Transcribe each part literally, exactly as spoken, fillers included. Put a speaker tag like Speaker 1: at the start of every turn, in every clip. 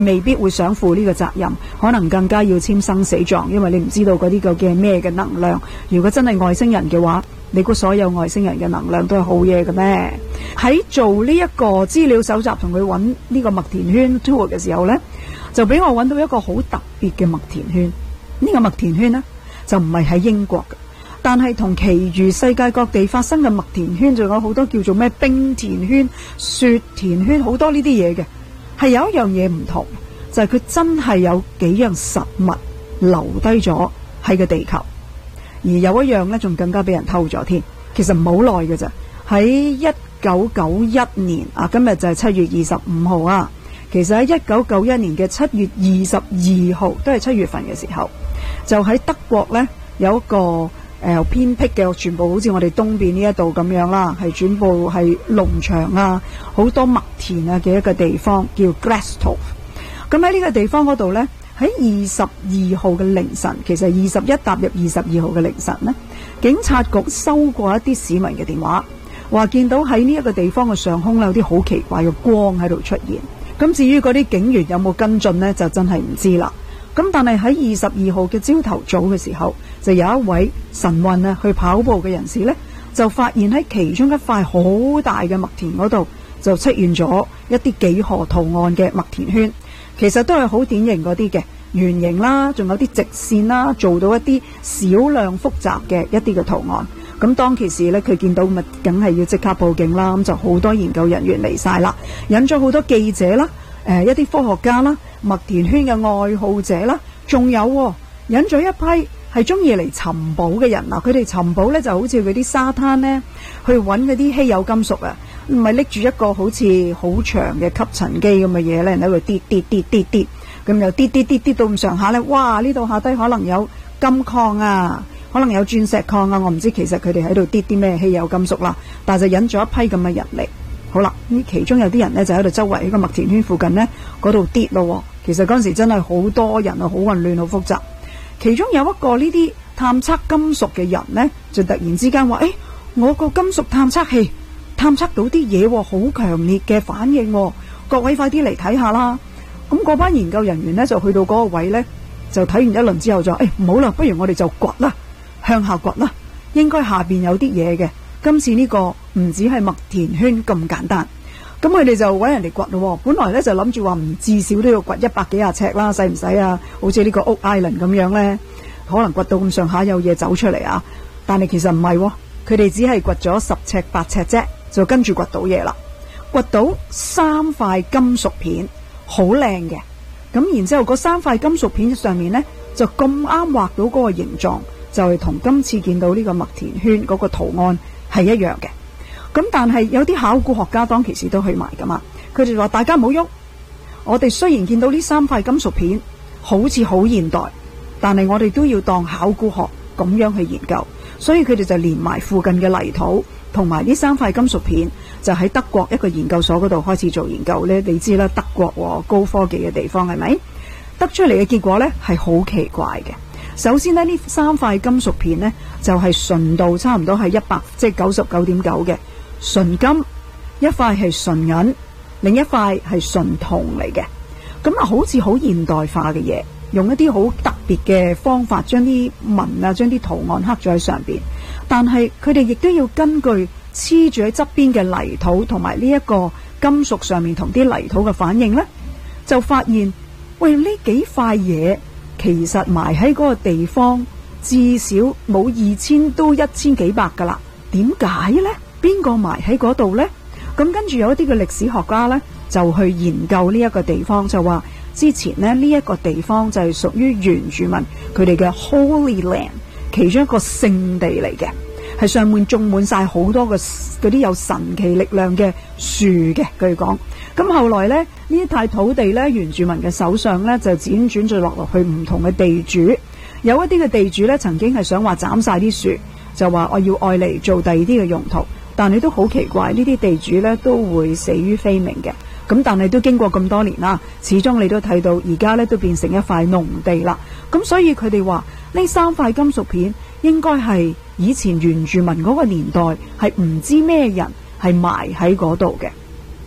Speaker 1: 未必會想負呢個責任，可能更加要簽生死狀，因為你唔知道嗰啲究竟係咩嘅能量。如果真係外星人嘅話，你估所有外星人嘅能量都係好嘢嘅咩？喺做呢一個資料搜集同佢揾呢個麥田圈 tour 嘅時候呢，就俾我揾到一個好特別嘅麥田圈。呢、這個麥田圈呢，就唔係喺英國嘅，但係同其餘世界各地發生嘅麥田圈，仲有好多叫做咩冰田圈、雪田圈，好多呢啲嘢嘅。係有一樣嘢唔同，就係、是、佢真係有幾樣實物留低咗喺個地球，而有一樣呢，仲更加俾人偷咗添。其實唔好耐嘅咋，喺一九九一年啊，今日就係七月二十五號啊。其實喺一九九一年嘅七月二十二號，都係七月份嘅時候，就喺德國呢，有一個誒、呃、偏僻嘅，全部好似我哋東邊呢一度咁樣啦，係全部係農場啊，好多麥田啊嘅一個地方，叫 Glasthof。咁喺呢個地方嗰度呢，喺二十二號嘅凌晨，其實二十一踏入二十二號嘅凌晨呢，警察局收過一啲市民嘅電話，話見到喺呢一個地方嘅上空有啲好奇怪嘅光喺度出現。咁至於嗰啲警員有冇跟進呢，就真係唔知啦。咁但係喺二十二號嘅朝頭早嘅時候，就有一位晨運啊去跑步嘅人士呢，就發現喺其中一塊好大嘅麥田嗰度，就出現咗一啲幾何圖案嘅麥田圈。其實都係好典型嗰啲嘅圓形啦，仲有啲直線啦，做到一啲少量複雜嘅一啲嘅圖案。咁當其時呢，佢見到咪梗係要即刻報警啦。咁就好多研究人員嚟晒啦，引咗好多記者啦，誒、呃、一啲科學家啦，麥田圈嘅愛好者啦，仲有、哦、引咗一批係中意嚟尋寶嘅人嗱。佢哋尋寶呢就好似嗰啲沙灘呢，去揾嗰啲稀有金屬啊，唔係拎住一個好似好長嘅吸塵機咁嘅嘢呢，喺度跌跌跌跌跌，咁又跌跌跌跌到咁上下呢。哇！呢度下低可能有金礦啊，可能有鑽石礦啊，我唔知其實佢哋喺度跌啲咩稀有金屬啦，但係就引咗一批咁嘅人嚟。好啦，呢其中有啲人呢，就喺度周圍喺個麥田圈附近呢嗰度跌咯。其實嗰陣時真係好多人啊，好混亂，好複雜。其中有一個呢啲探測金屬嘅人呢，就突然之間話：誒、欸，我個金屬探測器探測到啲嘢，好強烈嘅反應，各位快啲嚟睇下啦！咁嗰班研究人員呢，就去到嗰個位呢，就睇完一輪之後就：誒、欸，唔好啦，不如我哋就掘啦，向下掘啦，應該下邊有啲嘢嘅。今次呢個唔止係麥田圈咁簡單，咁佢哋就揾人嚟掘咯。本來呢，就諗住話唔至少都要掘一百幾廿尺啦，使唔使啊？好似呢個 Oak Island 咁樣呢，可能掘到咁上下有嘢走出嚟啊！但係其實唔係喎，佢哋只係掘咗十尺八尺啫，就跟住掘到嘢啦，掘到三塊金屬片，好靚嘅。咁然之後嗰三塊金屬片上面呢，就咁啱畫到嗰個形狀，就係同今次見到呢個麥田圈嗰個圖案係一樣嘅。咁但係有啲考古學家當其時都去埋噶嘛，佢哋話大家唔好喐，我哋雖然見到呢三塊金屬片好似好現代，但係我哋都要當考古學咁樣去研究，所以佢哋就連埋附近嘅泥土同埋呢三塊金屬片，就喺德國一個研究所嗰度開始做研究呢。你知啦，德國、哦、高科技嘅地方係咪？得出嚟嘅結果呢係好奇怪嘅。首先呢，呢三塊金屬片呢，就係、是、純度差唔多係一百，即係九十九點九嘅純金，一塊係純銀，另一塊係純銅嚟嘅。咁啊，好似好現代化嘅嘢，用一啲好特別嘅方法將啲紋啊、將啲圖案刻咗喺上邊。但係佢哋亦都要根據黐住喺側邊嘅泥土同埋呢一個金屬上面同啲泥土嘅反應呢，就發現喂，呢幾塊嘢其實埋喺嗰個地方至少冇二千都一千幾百噶啦。點解呢？邊個埋喺嗰度呢？咁跟住有一啲嘅歷史學家呢，就去研究呢一個地方，就話之前呢，呢一個地方就係屬於原住民佢哋嘅 Holy Land， 其中一個聖地嚟嘅，係上面種滿晒好多嘅嗰啲有神奇力量嘅樹嘅。據講，咁後來呢，呢一塊土地呢，原住民嘅手上呢，就輾轉咗落落去唔同嘅地主，有一啲嘅地主呢，曾經係想話斬晒啲樹，就話我要愛嚟做第二啲嘅用途，但係都好奇怪，呢啲地主呢都會死於非命嘅。咁但係都經過咁多年啦，始終你都睇到而家呢都變成一塊農地啦。咁所以佢哋話呢三塊金屬片應該係以前原住民嗰個年代係唔知咩人係埋喺嗰度嘅。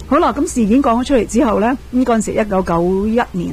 Speaker 1: 好啦，咁事件講咗出嚟之後呢，咁嗰陣時一九九一年